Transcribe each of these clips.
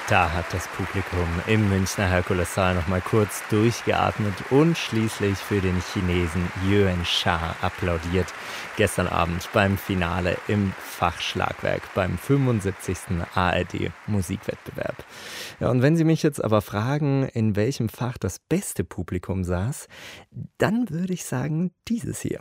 Da hat das Publikum im Münchner Herkulessaal noch mal kurz durchgeatmet und schließlich für den Chinesen Yuan Sha applaudiert. Gestern Abend beim Finale im Fachschlagwerk beim 75. ARD-Musikwettbewerb. Ja, und wenn Sie mich jetzt aber fragen, in welchem Fach das beste Publikum saß, dann würde ich sagen, dieses hier.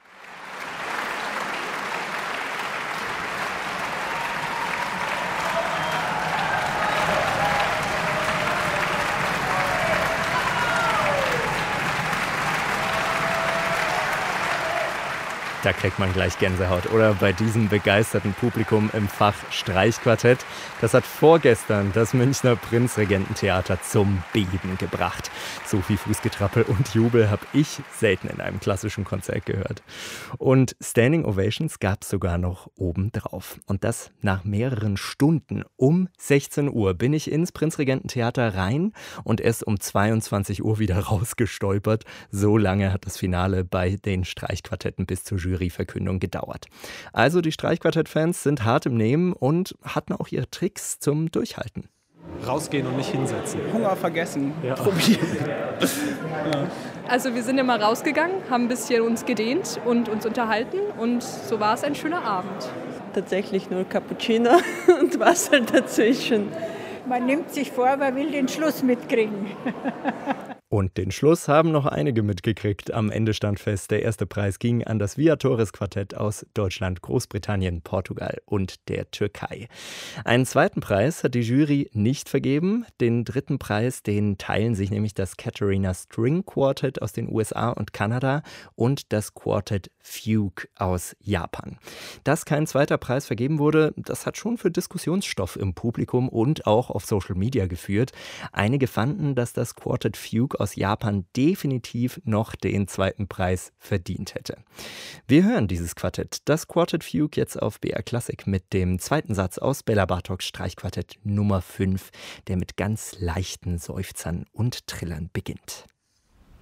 Da kriegt man gleich Gänsehaut, oder? Bei diesem begeisterten Publikum im Fach Streichquartett. Das hat vorgestern das Münchner Prinzregententheater zum Beben gebracht. So viel Fußgetrappel und Jubel habe ich selten in einem klassischen Konzert gehört. Und Standing Ovations gab es sogar noch obendrauf. Und das nach mehreren Stunden. Um 16 Uhr bin ich ins Prinzregententheater rein und erst um 22 Uhr wieder rausgestolpert. So lange hat das Finale bei den Streichquartetten bis zur Juryverkündung gedauert. Also die Streichquartett-Fans sind hart im Nehmen und hatten auch ihre Tricks zum Durchhalten. Rausgehen und nicht hinsetzen. Hunger vergessen, Ja. probieren. Also wir sind immer rausgegangen, haben ein bisschen uns gedehnt und uns unterhalten und so war es ein schöner Abend. Tatsächlich nur Cappuccino und Wasser dazwischen. Man nimmt sich vor, man will den Schluss mitkriegen. Und den Schluss haben noch einige mitgekriegt. Am Ende stand fest, der erste Preis ging an das Viatores-Quartett aus Deutschland, Großbritannien, Portugal und der Türkei. Einen zweiten Preis hat die Jury nicht vergeben. Den dritten Preis, den teilen sich nämlich das Katarina String Quartet aus den USA und Kanada und das Quartet Fugue aus Japan. Dass kein zweiter Preis vergeben wurde, das hat schon für Diskussionsstoff im Publikum und auch auf Social Media geführt. Einige fanden, dass das Quartet Fugue aus Japan definitiv noch den zweiten Preis verdient hätte. Wir hören dieses Quartett, das Quartet Fugue, jetzt auf BR Classic mit dem zweiten Satz aus Bela Bartoks Streichquartett Nummer 5, der mit ganz leichten Seufzern und Trillern beginnt.